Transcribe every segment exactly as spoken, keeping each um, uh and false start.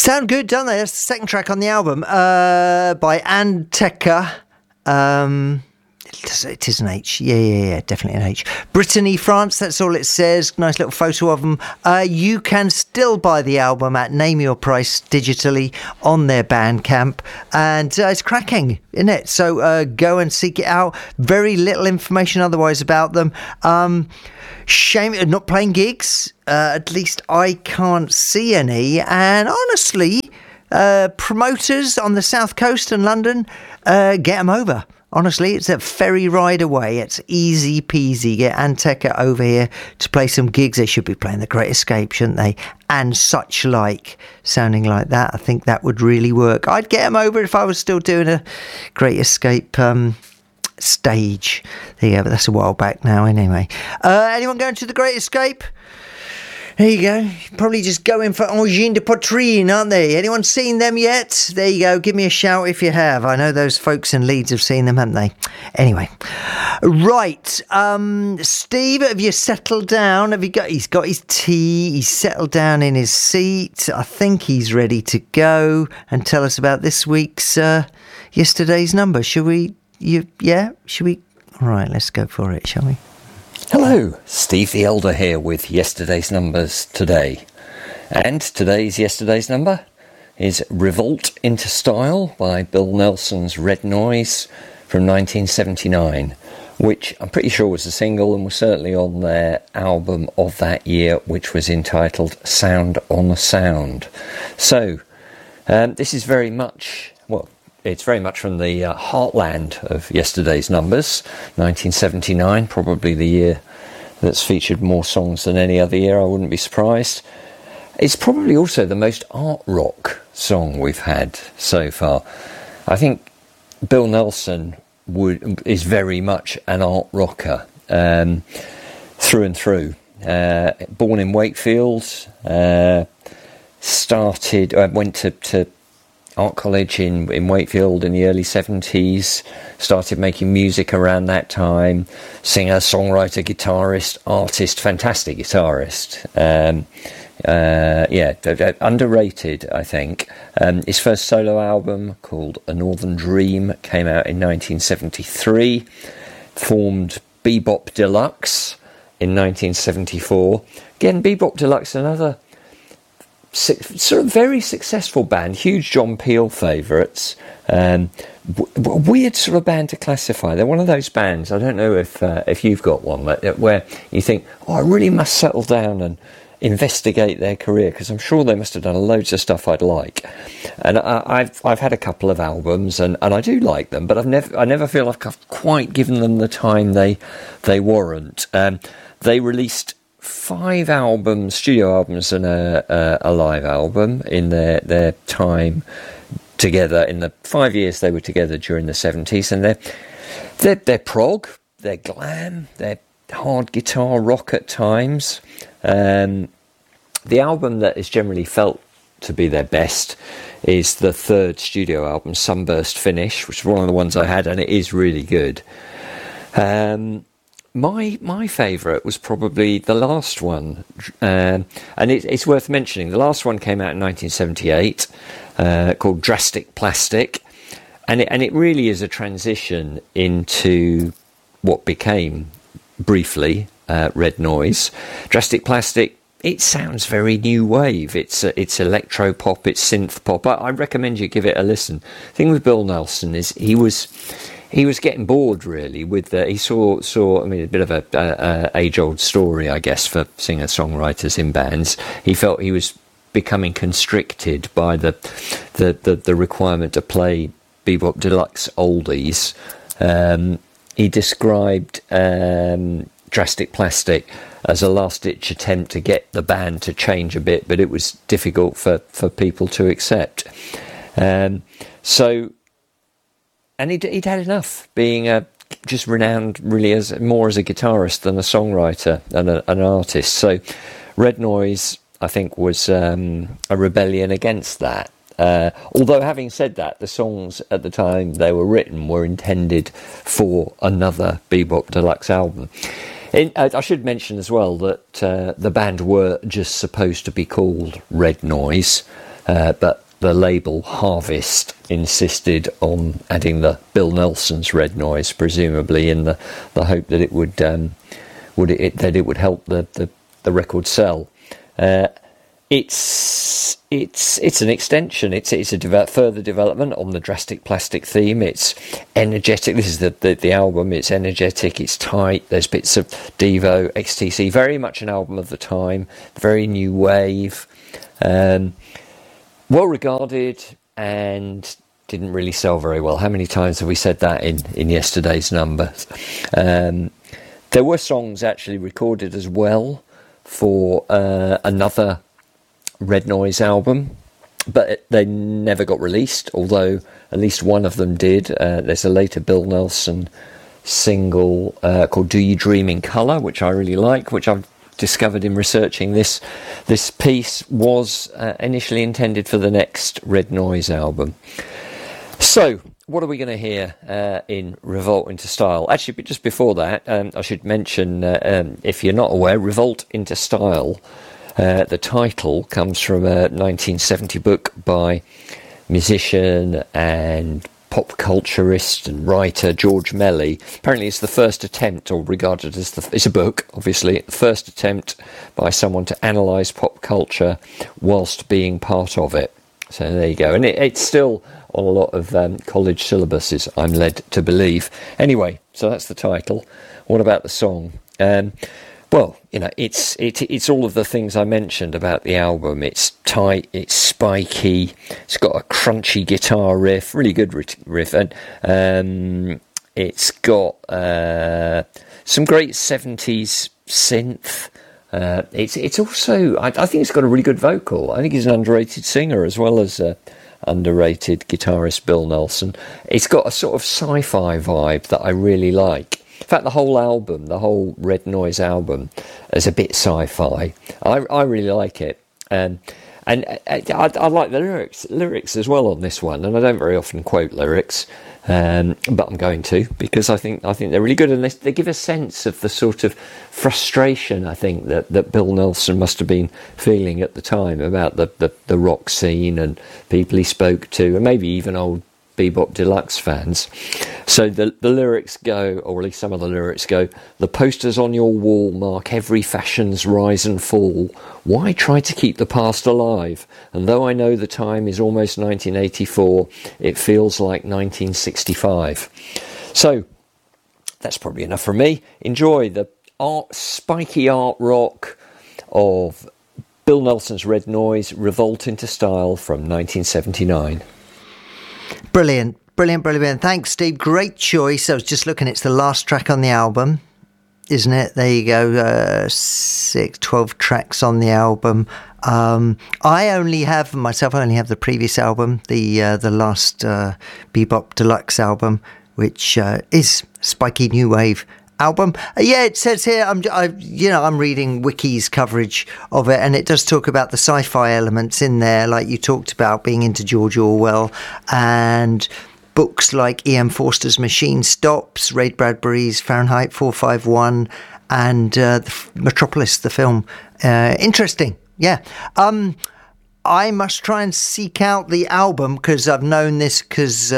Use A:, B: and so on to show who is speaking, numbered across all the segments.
A: Sound good, don't they? That's the second track on the album uh, by Anteka. Um, it is an H. Yeah, yeah, yeah, definitely an H. Brittany, France, that's all it says. Nice little photo of them. Uh, you can still buy the album at Name Your Price digitally on their Bandcamp. And uh, it's cracking, isn't it? So uh, go and seek it out. Very little information otherwise about them. Um, shame not playing gigs. Uh, at least I can't see any. And honestly, uh, promoters on the South Coast and London, uh, get them over. Honestly, it's a ferry ride away. It's easy peasy. Get Anteka over here to play some gigs. They should be playing The Great Escape, shouldn't they? And such like. Sounding like that, I think that would really work. I'd get them over if I was still doing a Great Escape um, stage. There you go, but that's a while back now anyway. Uh, anyone going to The Great Escape? There you go. Probably just going for Angine de Poitrine, aren't they? Anyone seen them yet? There you go. Give me a shout if you have. I know those folks in Leeds have seen them, haven't they? Anyway. Right. Um, Steve, have you settled down? Have you got... He's got his tea. He's settled down in his seat. I think he's ready to go and tell us about this week's... Uh, yesterday's number. Should we... You, yeah? Should we... All right, let's go for it, shall we?
B: Hello, Steve the Elder here with yesterday's numbers today. And today's yesterday's number is Revolt into Style by Bill Nelson's Red Noise from nineteen seventy-nine, which I'm pretty sure was a single and was certainly on their album of that year, which was entitled Sound on Sound. So, um, this is very much, well, it's very much from the uh, heartland of yesterday's numbers, nineteen seventy-nine, probably the year that's featured more songs than any other year, I wouldn't be surprised. It's probably also the most art rock song we've had so far. I think Bill Nelson would is very much an art rocker, um, through and through. Uh, born in Wakefield, uh, started, uh, went to... to art college in, in Wakefield in the early seventies, started making music around that time, singer, songwriter, guitarist, artist, fantastic guitarist. Um, uh, yeah, underrated, I think. Um, his first solo album, called A Northern Dream, came out in nineteen seventy-three, formed Bebop Deluxe in nineteen seventy-four. Again, Bebop Deluxe, another sort of very successful band, huge John Peel favourites. Um, w- weird sort of band to classify. They're one of those bands, I don't know if uh, if you've got one, but where you think, oh, I really must settle down and investigate their career, because I'm sure they must have done loads of stuff I'd like. And I, I've I've had a couple of albums, and, and I do like them, but I've never I never feel like I've quite given them the time they they warrant. Um, they released five albums, studio albums, and a, a, a live album in their, their time together. In the five years they were together during the seventies, and they're they're, they're prog, they're glam, they're hard guitar rock at times. Um, the album that is generally felt to be their best is the third studio album, Sunburst Finish, which is one of the ones I had, and it is really good. Um, My my favourite was probably the last one, um, and it, it's worth mentioning. The last one came out in nineteen seventy-eight, uh, called Drastic Plastic, and it, and it really is a transition into what became, briefly, uh, Red Noise. Drastic Plastic, it sounds very new wave. It's uh, it's electro pop, it's synth pop. I, I recommend you give it a listen. The thing with Bill Nelson is he was... He was getting bored, really, with the, he saw, saw, I mean, a bit of a, a, a age-old story, I guess, for singer-songwriters in bands. He felt he was becoming constricted by the the, the, the requirement to play Bebop Deluxe oldies. Um, he described um, Drastic Plastic as a last-ditch attempt to get the band to change a bit, but it was difficult for, for people to accept. Um, so... And he'd, he'd had enough being a, just renowned really as more as a guitarist than a songwriter and a, an artist. So Red Noise, I think, was um, a rebellion against that. Uh, although having said that, the songs at the time they were written were intended for another Bebop Deluxe album. In, uh, I should mention as well that uh, the band were just supposed to be called Red Noise. uh, but the label Harvest insisted on adding the Bill Nelson's Red Noise, presumably in the, the hope that it would um, would it that it would help the the, the record sell. Uh, it's it's it's an extension. It's it's a develop, further development on the Drastic Plastic theme. It's energetic. This is the, the the album. It's energetic. It's tight. There's bits of Devo, X T C. Very much an album of the time. Very new wave. Um, well regarded, and didn't really sell very well. How many times have we said that in, in yesterday's numbers? Um, there were songs actually recorded as well for uh, another Red Noise album, but they never got released, although at least one of them did. Uh, there's a later Bill Nelson single uh, called Do You Dream in Colour, which I really like, which I've discovered in researching this this piece was uh, initially intended for the next Red Noise album. So what are we going to hear uh, in Revolt into Style? Actually, but just before that, um, I should mention, uh, um, if you're not aware, Revolt into Style, uh, the title comes from a nineteen seventy book by musician and pop culturist and writer George Melly. Apparently it's the first attempt, or regarded as the, it's a book, obviously, the first attempt by someone to analyse pop culture whilst being part of it. So there you go. And it, it's still on a lot of um, college syllabuses, I'm led to believe. Anyway, so that's the title. What about the song? Um, well, you know, it's it, it's all of the things I mentioned about the album. It's tight, it's spiky, it's got a crunchy guitar riff, really good riff, and um, it's got uh, some great seventies synth. Uh, it's it's also, I, I think it's got a really good vocal. I think he's an underrated singer as well as a underrated guitarist, Bill Nelson. It's got a sort of sci-fi vibe that I really like. In fact, the whole album, the whole Red Noise album, is a bit sci-fi. I, I really like it. Um, and I, I, I like the lyrics lyrics as well on this one, and I don't very often quote lyrics, um, but I'm going to, because I think I think they're really good, and they, they give a sense of the sort of frustration, I think, that, that Bill Nelson must have been feeling at the time about the, the, the rock scene and people he spoke to, and maybe even old Bebop Deluxe fans. So the the lyrics go, or at least some of the lyrics go, the posters on your wall mark every fashion's rise and fall. Why try to keep the past alive? And though I know the time is almost nineteen eighty-four, it feels like nineteen sixty-five. So that's probably enough from me. Enjoy the art, spiky art rock of Bill Nelson's Red Noise, Revolt into Style from nineteen seventy-nine.
A: Brilliant, brilliant, brilliant. Thanks, Steve. Great choice. I was just looking, it's the last track on the album, isn't it? There you go, uh, six, twelve tracks on the album. Um, I only have, myself, I only have the previous album, the uh, the last uh, Bebop Deluxe album, which uh, is spiky new wave album. Uh, yeah, it says here, I'm, I, you know, I'm reading Wiki's coverage of it, and it does talk about the sci-fi elements in there, like you talked about being into George Orwell, and books like E M Forster's Machine Stops, Ray Bradbury's Fahrenheit four fifty-one, and uh, the Metropolis, the film. Uh, interesting, yeah. Um, I must try and seek out the album, because I've known this because,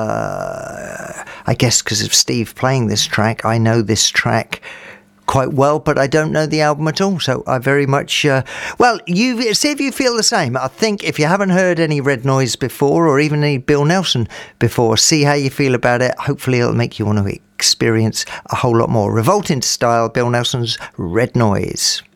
A: uh, I guess because of Steve playing this track. I know this track quite well, but I don't know the album at all. So I very much, uh, well, you see if you feel the same. I think if you haven't heard any Red Noise before, or even any Bill Nelson before, see how you feel about it. Hopefully it'll make you want to experience a whole lot more. Revolt into Style, Bill Nelson's Red Noise.